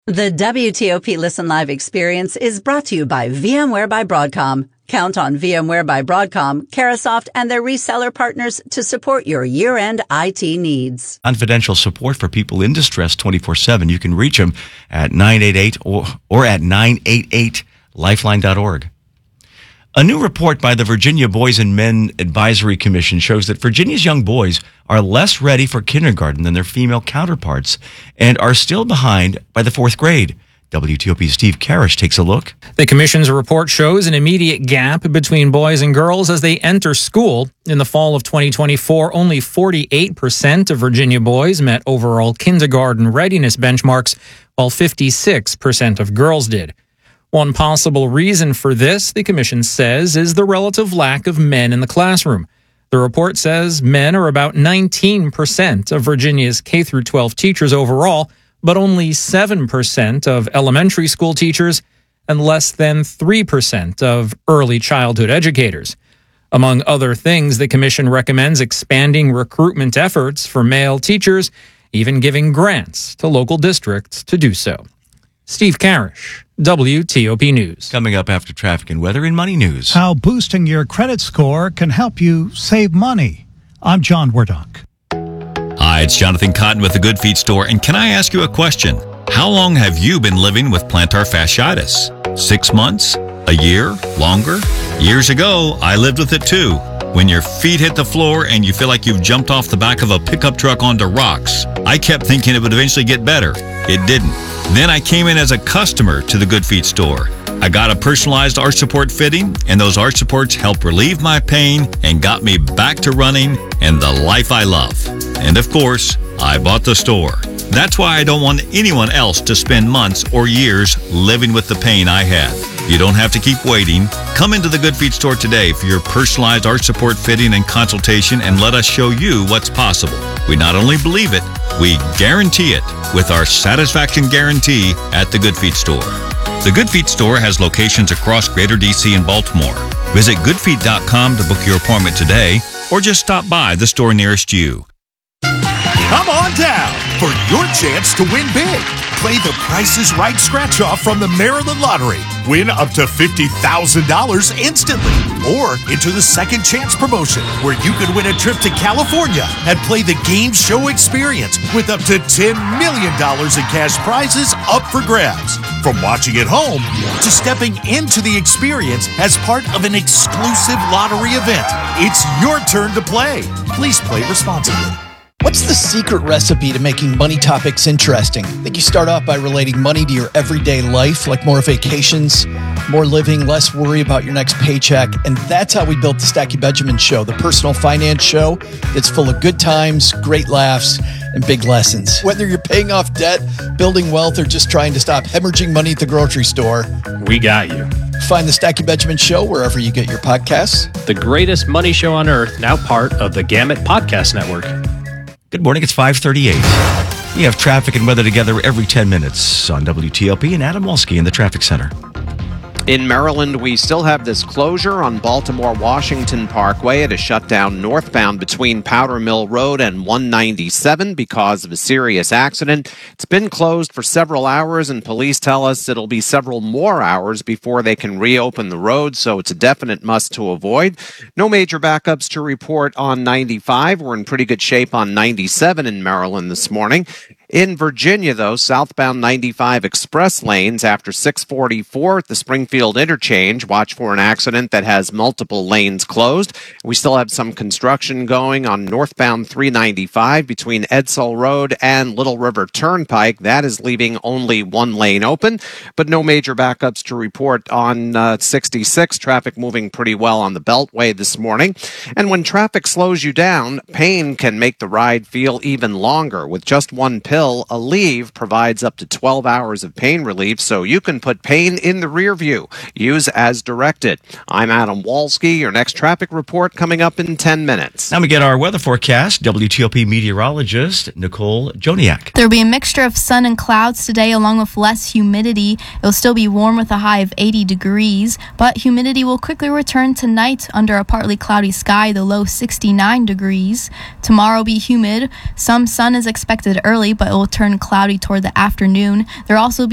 The WTOP Listen Live experience is brought to you by VMware by Broadcom. Count on VMware by Broadcom, Carahsoft, and their reseller partners to support your year-end IT needs. Confidential support for people in distress 24/7. You can reach them at 988 or at 988lifeline.org. A new report by the Virginia Boys and Men Advisory Commission shows that Virginia's young boys are less ready for kindergarten than their female counterparts and are still behind by the fourth grade. WTOP's Steve Karish takes a look. The commission's report shows an immediate gap between boys and girls as they enter school. In the fall of 2024, only 48% of Virginia boys met overall kindergarten readiness benchmarks, while 56% of girls did. One possible reason for this, the commission says, is the relative lack of men in the classroom. The report says men are about 19% of Virginia's K-12 teachers overall, but only 7% of elementary school teachers and less than 3% of early childhood educators. Among other things, the commission recommends expanding recruitment efforts for male teachers, even giving grants to local districts to do so. Steve Karish, WTOP News. Coming up after traffic and weather in Money News. How boosting your credit score can help you save money. I'm John Wardock. Hi, it's Jonathan Cotton with the Good Feet Store, and can I ask you a question? How long have you been living with plantar fasciitis? 6 months? A year? Longer? Years ago, I lived with it too. When your feet hit the floor and you feel like you've jumped off the back of a pickup truck onto rocks. I kept thinking it would eventually get better. It didn't. Then I came in as a customer to the Good Feet Store. I got a personalized arch support fitting, and those arch supports helped relieve my pain and got me back to running and the life I love. And of course, I bought the store. That's why I don't want anyone else to spend months or years living with the pain I had. You don't have to keep waiting. Come into the Good Feet Store today for your personalized arch support fitting and consultation, and let us show you what's possible. We not only believe it, we guarantee it with our satisfaction guarantee at the Good Feet Store. The Good Feet Store has locations across Greater DC and Baltimore. Visit goodfeet.com to book your appointment today, or just stop by the store nearest you. Come on down for your chance to win big. Play the Price is Right scratch-off from the Maryland Lottery. Win up to $50,000 instantly. Or enter the Second Chance promotion, where you could win a trip to California and play the game show experience with up to $10 million in cash prizes up for grabs. From watching at home to stepping into the experience as part of an exclusive lottery event, it's your turn to play. Please play responsibly. What's the secret recipe to making money topics interesting? I think you start off by relating money to your everyday life, like more vacations, more living, less worry about your next paycheck. And that's how we built the Stacey Benjamin Show, the personal finance show that's full of good times, great laughs, and big lessons. Whether you're paying off debt, building wealth, or just trying to stop hemorrhaging money at the grocery store, we got you. Find the Stacey Benjamin Show wherever you get your podcasts. The greatest money show on earth, now part of the Gamut Podcast Network. Good morning, it's 5:38. We have traffic and weather together every 10 minutes on WTOP, and Adam Wolski in the traffic center. In Maryland, we still have this closure on Baltimore-Washington Parkway. It is shut down northbound between Powder Mill Road and 197 because of a serious accident. It's been closed for several hours, and police tell us it'll be several more hours before they can reopen the road, so it's a definite must to avoid. No major backups to report on 95. We're in pretty good shape on 97 in Maryland this morning. In Virginia, though, southbound 95 express lanes after 644 at the Springfield interchange. Watch for an accident that has multiple lanes closed. We still have some construction going on northbound 395 between Edsall Road and Little River Turnpike. That is leaving only one lane open, but no major backups to report on 66. Traffic moving pretty well on the Beltway this morning. And when traffic slows you down, pain can make the ride feel even longer. With just one pill, Aleve provides up to 12 hours of pain relief, so you can put pain in the rear view. Use as directed. I'm Adam Wolski. Your next traffic report coming up in 10 minutes. Now we get our weather forecast. WTOP meteorologist Nicole Joniak. There will be a mixture of sun and clouds today, along with less humidity. It will still be warm with a high of 80 degrees, but humidity will quickly return tonight under a partly cloudy sky, the low 69 degrees. Tomorrow will be humid. Some sun is expected early, but it will turn cloudy toward the afternoon. There will also be